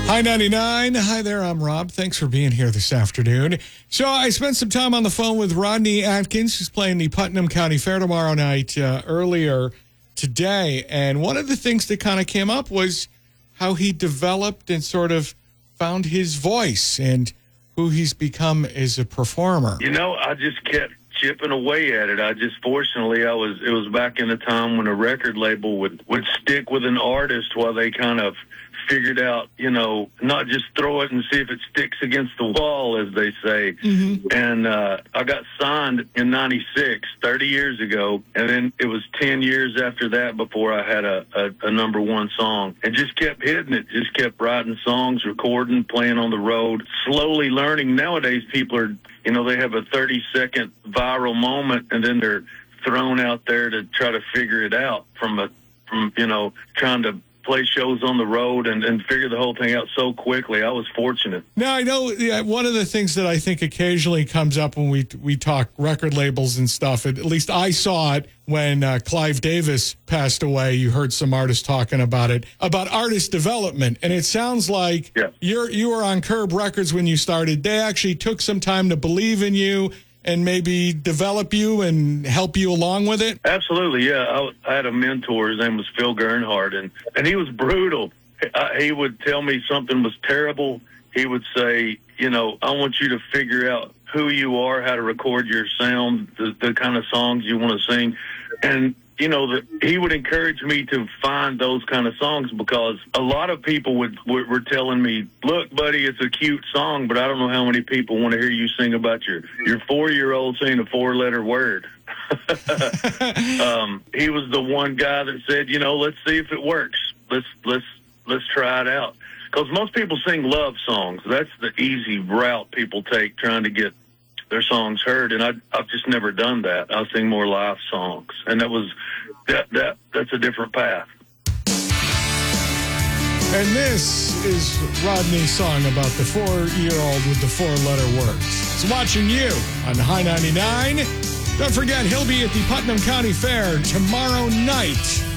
Hi, 99. Hi there, I'm Rob. Thanks for being here this afternoon. So I spent some time on the phone with Rodney Atkins, who's playing the Putnam County Fair tomorrow night earlier today. And one of the things that kind of came up was how he developed and sort of found his voice and who he's become as a performer. You know, I just kept chipping away at it. Fortunately, it was back in the time when a record label would stick with an artist while they kind of figured out, you know, not just throw it and see if it sticks against the wall, as they say. Mm-hmm. And I got signed in 96, 30 years ago, and then it was 10 years after that before I had a number one song. And just kept hitting it, just kept writing songs, recording, playing on the road, slowly learning. Nowadays, people are, you know, they have a 30-second viral moment, and then they're thrown out there to try to figure it out from you know, trying to play shows on the road and figure the whole thing out so quickly. I was fortunate. Now, I know one of the things that I think occasionally comes up when we talk record labels and stuff, at least I saw it when Clive Davis passed away. You heard some artists talking about it, about artist development. And it sounds like you were on Curb Records when you started. They actually took some time to believe in you and maybe develop you and help you along with it? Absolutely, yeah. I had a mentor. His name was Phil Gernhardt, and he was brutal. He would tell me something was terrible. He would say, you know, I want you to figure out who you are, how to record your sound, the kind of songs you want to sing. And, you know, he would encourage me to find those kind of songs because a lot of people were telling me, look, buddy, it's a cute song, but I don't know how many people want to hear you sing about your 4-year-old saying a 4-letter word. He was the one guy that said, you know, let's see if it works. Let's try it out. Because most people sing love songs. That's the easy route people take trying to get their songs heard, and I've just never done that. I sing more live songs, and that's a different path. And this is Rodney's song about the 4-year-old with the 4-letter words. It's Watching You on High 99. Don't forget, he'll be at the Putnam County Fair tomorrow night.